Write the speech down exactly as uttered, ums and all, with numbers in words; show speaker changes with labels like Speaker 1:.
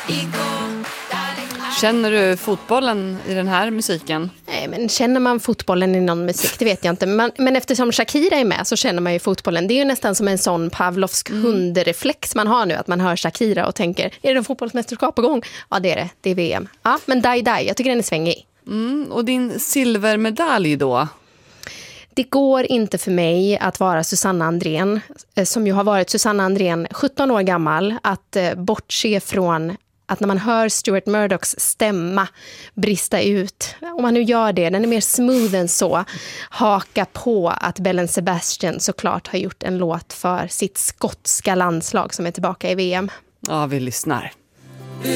Speaker 1: Känner du fotbollen i den här musiken?
Speaker 2: Nej, men känner man fotbollen i någon musik, det vet jag inte. Men, men eftersom Shakira är med så känner man ju fotbollen. Det är ju nästan som en sån Pavlovsk mm. hundreflex man har nu. Att man hör Shakira och tänker, är det en fotbollsmästerskap på gång? Ja, det är det. Det är V M. Ja, men Die Die, jag tycker den är svängig.
Speaker 1: Mm, och din silvermedalj då?
Speaker 2: Det går inte för mig att vara Susanna Andrén, som ju har varit Susanna Andrén sjutton år gammal, att bortse från att när man hör Stuart Murdochs stämma brista ut, om man nu gör det, den är mer smooth än så, haka på att Bellen Sebastian såklart har gjort en låt för sitt skotska landslag som är tillbaka i V M.
Speaker 1: Ja, vi lyssnar.